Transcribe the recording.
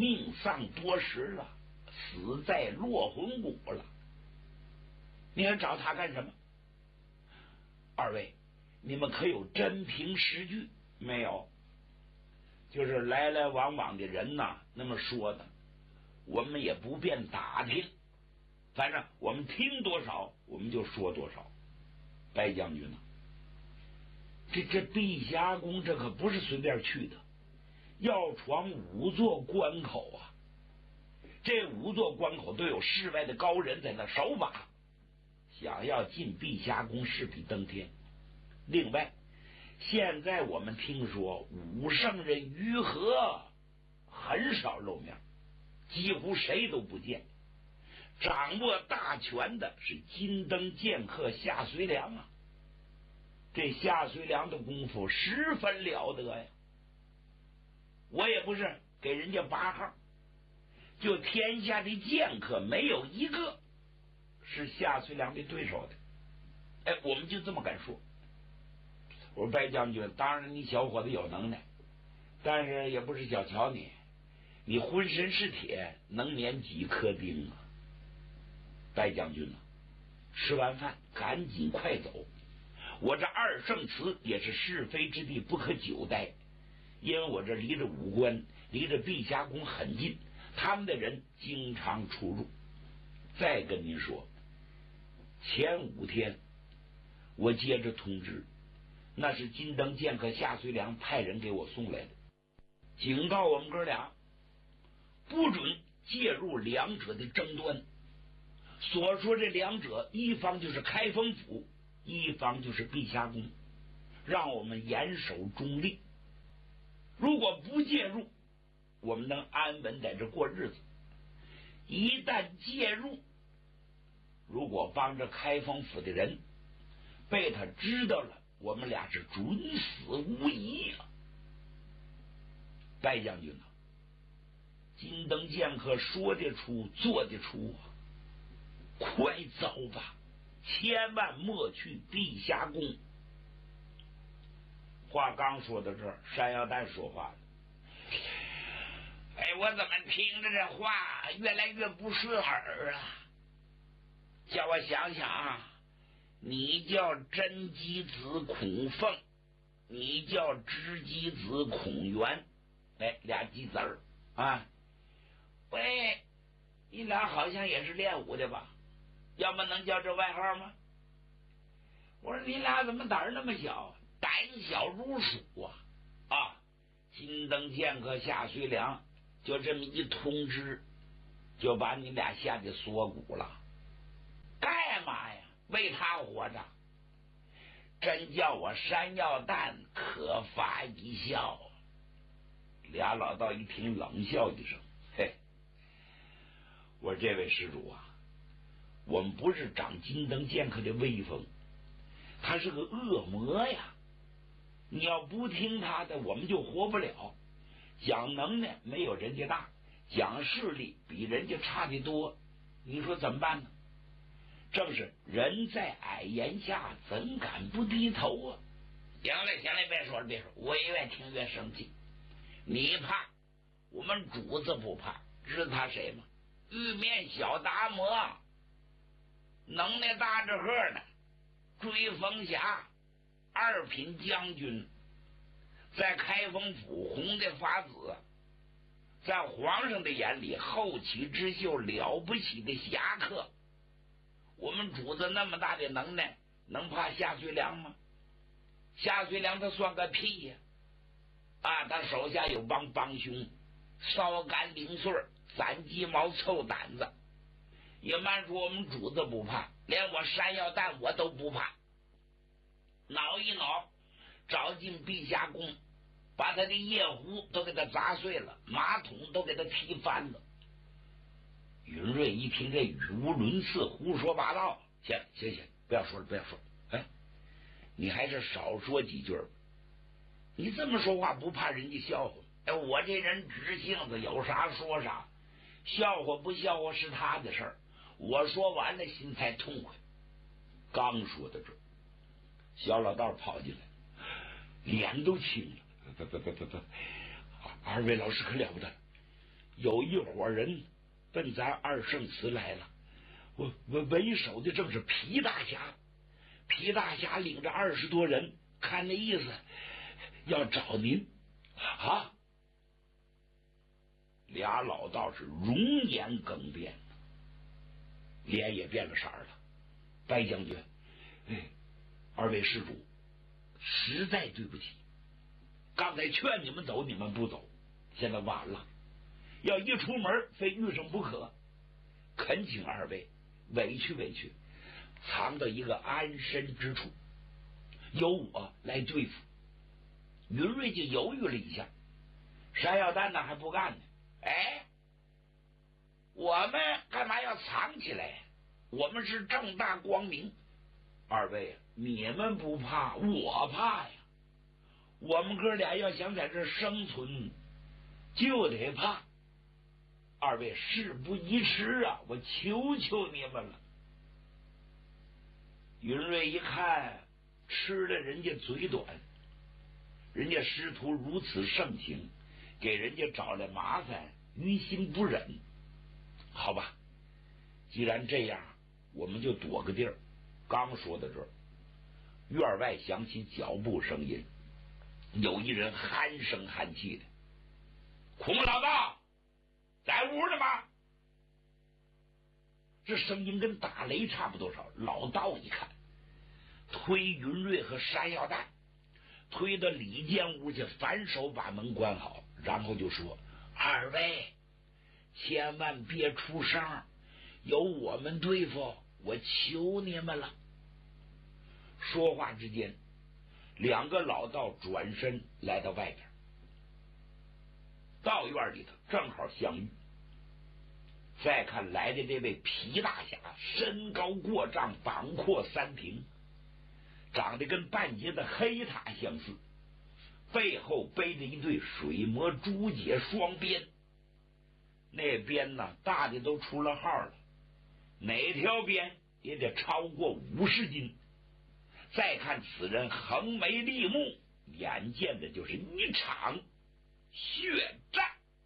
命丧多时了，死在落魂谷了，你还找他干什么？二位，你们可有真凭实据？没有，就是来来往往的人呐，那么说的，我们也不便打听，反正我们听多少我们就说多少。白将军呢，这碧霞宫这可不是随便去的，要闯5座关口啊！这5座关口都有世外的高人在那守把，想要进碧霞宫势比登天。另外，现在我们听说武圣人于和很少露面，几乎谁都不见。掌握大权的是金灯剑客夏遂良啊！这夏遂良的功夫十分了得呀！我也不是给人家拔号，就天下的剑客没有一个是夏遂良的对手的。我们就这么敢说。我说白将军，当然你小伙子有能耐，但是也不是小瞧你，你浑身是铁，能碾几颗钉啊！白将军啊，吃完饭赶紧快走，我这2圣祠也是是非之地，不可久待，因为我这离着武关，离着碧霞宫很近，他们的人经常出入。再跟您说，前5天我接着通知，那是金灯剑客夏遂良派人给我送来的，警告我们哥俩不准介入两者的争端。所说这两者，一方就是开封府，一方就是碧霞宫，让我们严守中立。如果不介入，我们能安稳在这过日子；一旦介入，如果帮着开封府的人被他知道了，我们俩是准死无疑啊！白将军啊，金灯剑客说得出做得出啊！快走吧，千万莫去碧霞宫。话刚说到这儿，山药蛋说话了：我怎么听着这话越来越不顺耳啊？叫我想想啊，你叫真姬子孔凤，你叫知姬子孔元，俩鸡子儿啊。喂，你俩好像也是练武的吧？要么能叫这外号吗？我说你俩怎么胆儿那么小，胆小如鼠啊！金灯剑客夏遂良就这么一通知，就把你俩吓得锁骨了。干嘛呀？为他活着？真叫我山药蛋可发一笑。俩老道一听，冷笑一声：嘿，我说这位施主啊，我们不是长金灯剑客的威风，他是个恶魔呀！你要不听他的，我们就活不了。讲能耐没有人家大，讲势力比人家差得多，你说怎么办呢？正是人在矮檐下，怎敢不低头啊！行了，别说了，我也越听越生气。你怕，我们主子不怕，知道他谁吗？玉面小达摩，能耐大着个呢，追风侠2品将军，在开封府红的发紫，在皇上的眼里后起之秀，了不起的侠客。我们主子那么大的能耐，能怕夏遂良吗？夏遂良他算个屁呀！他手下有帮凶，烧干零碎，攒鸡毛凑胆子。也慢说我们主子不怕，连我山药蛋我都不怕。挠一挠，找进碧霞宫，把他的夜壶都给他砸碎了，马桶都给他踢翻了。云瑞一听这语无伦次，胡说八道，行，不要说了。你还是少说几句。你这么说话不怕人家笑话？我这人直性子，有啥说啥，笑话不笑话是他的事儿，我说完了心才痛快。刚说到这，小老道跑进来，脸都青了。不，2位老师可了不得， 有一伙人奔咱二圣祠来了，为首的正是皮大侠。皮大侠领着20多人，看那意思要找您啊。俩老道是容颜更变，脸也变了色了。白将军，二位施主，实在对不起，刚才劝你们走，你们不走，现在晚了，要一出门非遇上不可，恳请二位委屈委屈，藏到一个安身之处，由我来对付。云瑞就犹豫了一下，山药蛋呢还不干呢。我们干嘛要藏起来？我们是正大光明。二位，你们不怕，我怕呀。我们哥俩要想在这生存，就得怕。二位事不宜迟啊，我求求你们了。云瑞一看，吃了人家嘴短，人家师徒如此盛情，给人家找来麻烦，于心不忍。好吧，既然这样，我们就躲个地儿。刚说到这儿，院外响起脚步声音，有一人鼾声鼾气的：“孔老道，在屋呢吗？”这声音跟打雷差不多少。老道一看，推云瑞和山药蛋推到里间屋去，反手把门关好，然后就说：“二位千万别出声，由我们对付，我求你们了。”说话之间，两个老道转身来到外边，道院里头正好相遇。再看来的这位皮大侠，身高过丈，膀阔三庭，长得跟半截的黑塔相似，背后背着一对水磨竹节双鞭，那鞭呢大的都出了号了，哪条鞭也得超过50斤。再看此人横眉立目，眼见的就是一场血战。